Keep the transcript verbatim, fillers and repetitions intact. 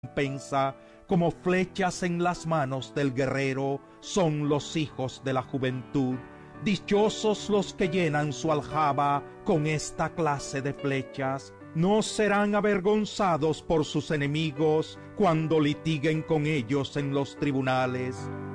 recompensa, como flechas en las manos del guerrero, son los hijos de la juventud. Dichosos los que llenan su aljaba con esta clase de flechas. No serán avergonzados por sus enemigos cuando litiguen con ellos en los tribunales.